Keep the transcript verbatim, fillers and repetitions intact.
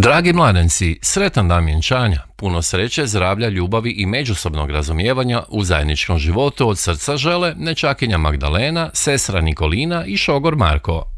Dragi mladenci, sretan dan vjenčanja, puno sreće, zdravlja, ljubavi i međusobnog razumijevanja u zajedničkom životu od srca žele nećakinja Magdalena, sestra Nikolina i šogor Marko.